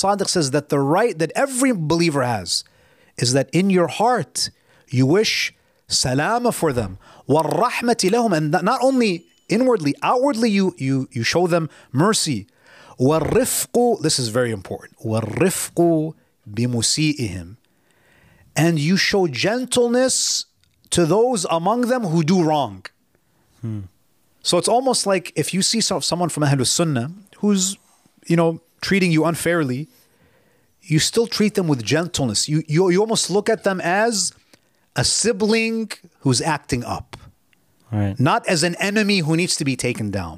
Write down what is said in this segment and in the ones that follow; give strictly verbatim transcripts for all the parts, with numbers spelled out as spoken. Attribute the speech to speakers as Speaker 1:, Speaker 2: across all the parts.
Speaker 1: Sadiq says that the right that every believer has is that in your heart you wish salama for them, وَالرَّحْمَةِ لَهُمْ, and not only inwardly, outwardly you, you, you show them mercy. وَالرِّفْقُ, this is very important, وَالرِّفْقُ بِمُسِيئِهِمْ, and you show gentleness to those among them who do wrong. Hmm. So it's almost like if you see some, someone from Ahlul Sunnah who's, you know, treating you unfairly, you still treat them with gentleness. You, you, you almost look at them as a sibling who's acting up.
Speaker 2: Right.
Speaker 1: Not as an enemy who needs to be taken down.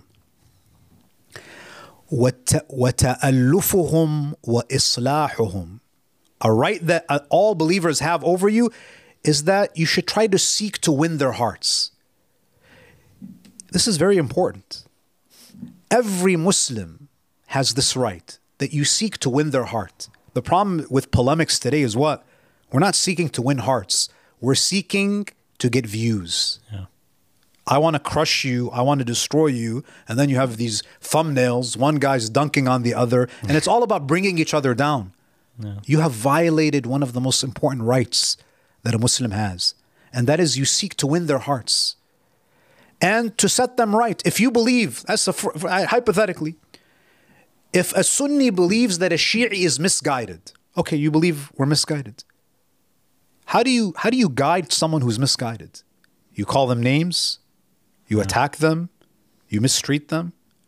Speaker 1: وَتَأَلُّفُهُمْ وَإِصْلَاحُهُمْ. A right that all believers have over you is that you should try to seek to win their hearts. This is very important. Every Muslim has this right, that you seek to win their heart. The problem with polemics today is what? We're not seeking to win hearts. We're seeking to get views.
Speaker 2: Yeah.
Speaker 1: I want to crush you, I want to destroy you, and then you have these thumbnails, one guy's dunking on the other, and it's all about bringing each other down.
Speaker 2: Yeah.
Speaker 1: You have violated one of the most important rights that a Muslim has, and that is you seek to win their hearts and to set them right. If you believe, as a, hypothetically, if a Sunni believes that a Shi'i is misguided, okay, you believe we're misguided. How do you how do you guide someone who's misguided? You call them names, you
Speaker 2: Yeah.
Speaker 1: attack them, you mistreat them.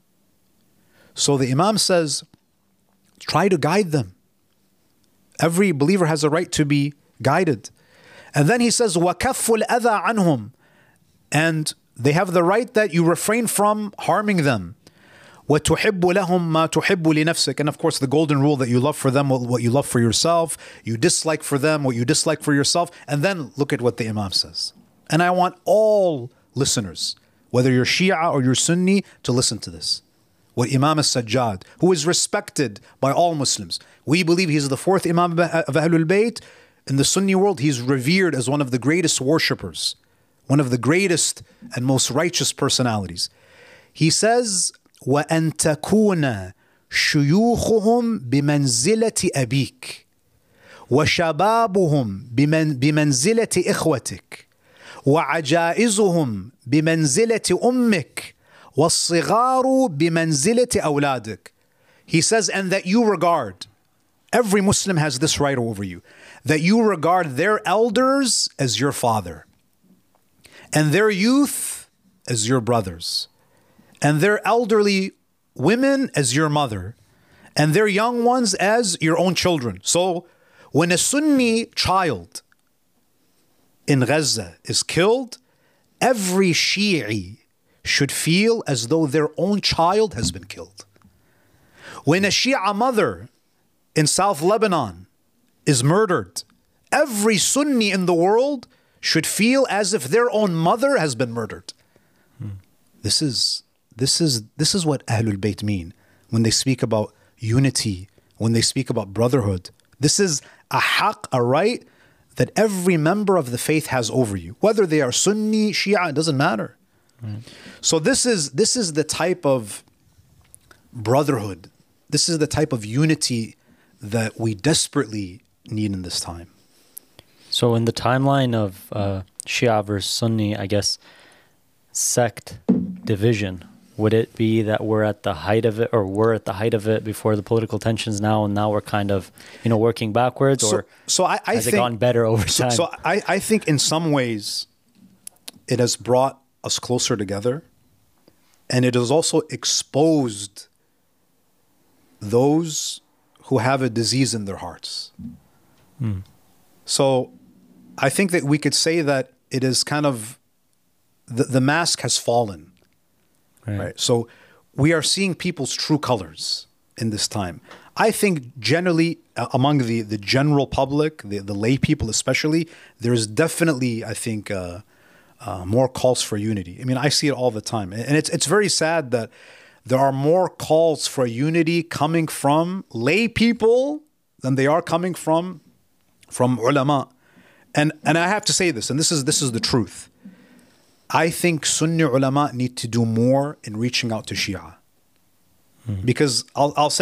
Speaker 1: So the Imam says, try to guide them. Every believer has a right to be guided. And then he says, وَكَفُّ الْأَذَى عَنْهُمْ, and they have the right that you refrain from harming them. وَتُحِبُّ لَهُمْ مَا تُحِبُّ لِنَفْسِكَ, and of course the golden rule that you love for them what you love for yourself, you dislike for them what you dislike for yourself. And then look at what the Imam says. And I want all listeners, whether you're Shia or you're Sunni, to listen to this. What Imam al-Sajjad, who is respected by all Muslims. We believe he's the fourth Imam of Ahlul Bayt. In the Sunni world, he's revered as one of the greatest worshippers, one of the greatest and most righteous personalities. He says, وَأَن تَكُونَ شُيُوخُهُمْ بِمَنْزِلَةِ أَبِيكَ وَشَبَابُهُمْ بِمَنْزِلَةِ إِخْوَتِكَ وَعَجَائِزُهُمْ بِمَنْزِلَةِ أُمِّكَ وَالصِّغَارُ بِمَنْزِلَةِ أَوْلَادِكَ. He says, and that you regard, every Muslim has this right over you, that you regard their elders as your father, and their youth as your brothers, and their elderly women as your mother, and their young ones as your own children. So when a Sunni child in Gaza is killed, every Shi'i should feel as though their own child has been killed. When a Shia mother in South Lebanon is murdered, every Sunni in the world should feel as if their own mother has been murdered. Hmm. This is this is this is what Ahlul Bayt mean when they speak about unity, when they speak about brotherhood. This is a haqq, a right that every member of the faith has over you, whether they are Sunni, Shia, it doesn't matter. Hmm. So this is this is the type of brotherhood. This is the type of unity that we desperately need in this time.
Speaker 2: So in the timeline of uh, Shia versus Sunni, I guess, sect division, would it be that we're at the height of it, or we're at the height of it before the political tensions now, and now we're kind of, you know, working backwards, or
Speaker 1: so, so I, I
Speaker 2: has
Speaker 1: think,
Speaker 2: it gone better over time?
Speaker 1: So, so I, I think in some ways it has brought us closer together, and it has also exposed those who have a disease in their hearts.
Speaker 2: Hmm.
Speaker 1: So I think that we could say that it is kind of, the, the mask has fallen.
Speaker 2: Right.
Speaker 1: Right. So we are seeing people's true colors in this time. I think generally uh, among the, the general public, the, the lay people especially, there's definitely, I think, uh, uh, more calls for unity. I mean, I see it all the time. And it's it's very sad that there are more calls for unity coming from lay people than they are coming from from ulama. And and I have to say this, and this is this is the truth. I think Sunni ulama need to do more in reaching out to Shia. Mm-hmm. Because I'll I'll say